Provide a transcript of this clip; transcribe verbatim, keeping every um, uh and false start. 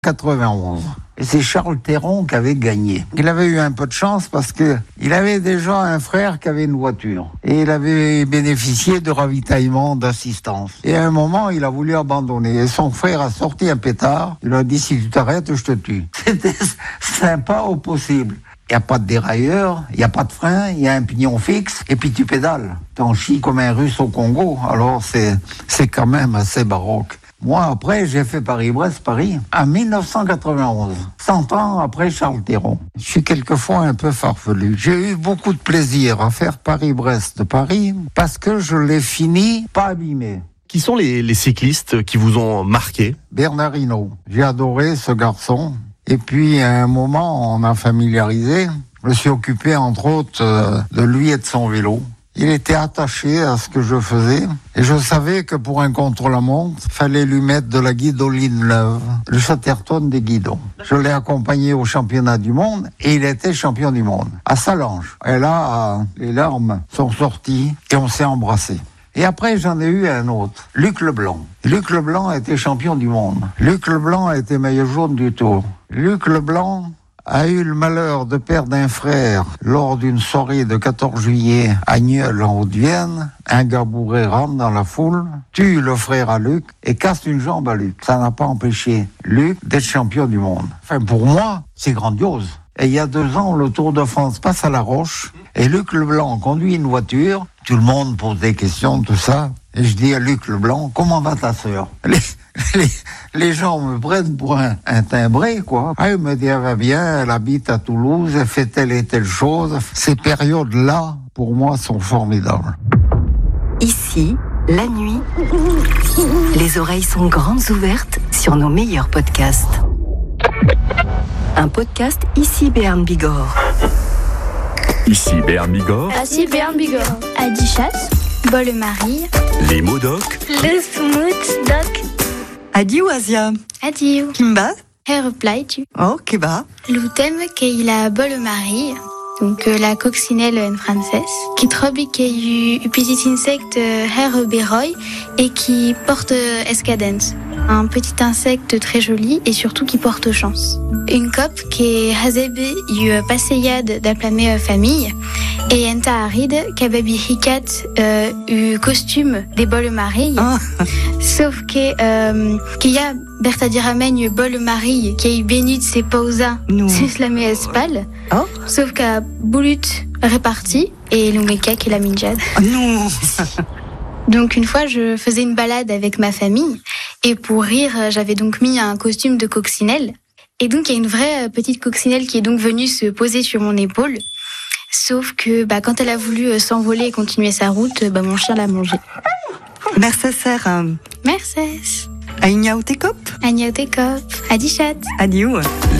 quatre-vingt-onze. Et c'est Charles Théron qui avait gagné. Il avait eu un peu de chance parce que il avait déjà un frère qui avait une voiture. Et il avait bénéficié de ravitaillement, d'assistance. Et à un moment, il a voulu abandonner. Et son frère a sorti un pétard. Il a dit, si tu t'arrêtes, je te tue. C'était sympa au possible. Il n'y a pas de dérailleur, il n'y a pas de frein, il y a un pignon fixe, et puis tu pédales. T'en chies comme un Russe au Congo, alors c'est, c'est quand même assez baroque. Moi, après, j'ai fait Paris-Brest-Paris en dix-neuf cent quatre-vingt-onze, cent ans après Charles Théron. Je suis quelquefois un peu farfelu. J'ai eu beaucoup de plaisir à faire Paris-Brest-Paris parce que je l'ai fini pas abîmé. Qui sont les, les cyclistes qui vous ont marqué ? Bernard Hinault. J'ai adoré ce garçon. Et puis, à un moment, on a familiarisé. Je me suis occupé, entre autres, euh, de lui et de son vélo. Il était attaché à ce que je faisais. Et je savais que pour un contre-la-montre, fallait lui mettre de la guidoline neuve, le Chatterton des guidons. Je l'ai accompagné au championnat du monde et il était champion du monde, à Salange. Et là, les larmes sont sorties et on s'est embrassés. Et après, j'en ai eu un autre, Luc Leblanc. Luc Leblanc a été champion du monde. Luc Leblanc a été maillot jaune du Tour. Luc Leblanc a eu le malheur de perdre un frère lors d'une soirée de quatorze juillet à Nieul en Haute-Vienne. Un gars bourré rentre dans la foule, tue le frère à Luc et casse une jambe à Luc. Ça n'a pas empêché Luc d'être champion du monde. Enfin, pour moi, c'est grandiose. Et il y a deux ans, le Tour de France passe à La Roche et Luc Leblanc conduit une voiture. Tout le monde pose des questions, tout ça. Et je dis à Luc Leblanc, comment va ta sœur ? les, les, les gens me prennent pour un, un timbré, quoi. Ah, il me dit, elle va bien, elle habite à Toulouse, elle fait telle et telle chose. Ces périodes-là, pour moi, sont formidables. Ici, la nuit, les oreilles sont grandes ouvertes sur nos meilleurs podcasts. Un podcast Ici Béarn Bigorre. Ici Béarn Bigorre. Ici Béarn Bigorre. Adichat, Bolle-Marie. Les mots doc. Le smooth doc. Adieu Asia. Adieu. Kimba. Her reply tu. Oh, Keba. L'outem qu'il a Bolle-Marie. Donc euh, la coccinelle en français, qui trobi qu'il y a un petit insecte euh, her beroy et qui porte euh, escadence. Un petit insecte très joli et surtout qui porte chance. Une cop qui est hazebe une passeyade d'applamé famille et enta aride kababi hikat euh, un costume des Bolle-Marie. Oh. Sauf que euh, qu'il y a Bertha Diramègne Bolle-Marie qui a eu béni de ses pausa sus la espal. Oh. Sauf qu'à Boulut réparti et l'Ongeka qui est la minjade. Oh non. Donc une fois, je faisais une balade avec ma famille et pour rire, j'avais donc mis un costume de coccinelle. Et donc il y a une vraie petite coccinelle qui est donc venue se poser sur mon épaule. Sauf que bah, quand elle a voulu s'envoler et continuer sa route, bah, mon chien l'a mangée. Merci, Sarah. Merci. Aïnia ou Tekop. Aïnia ou Tekop. Adichat. Adieu.